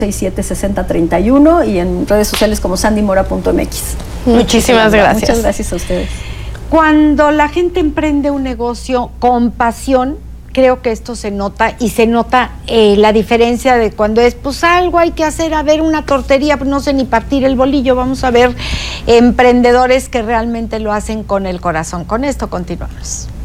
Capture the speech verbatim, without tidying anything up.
seis siete seis cero tres uno y en redes sociales como sandy mora punto m x. Muchísimas gracias. Muchas gracias a ustedes. Cuando la gente emprende un negocio con pasión, creo que esto se nota y se nota eh, la diferencia de cuando es, pues algo hay que hacer, a ver, una tortería, pues no sé ni partir el bolillo. Vamos a ver emprendedores que realmente lo hacen con el corazón. Con esto continuamos.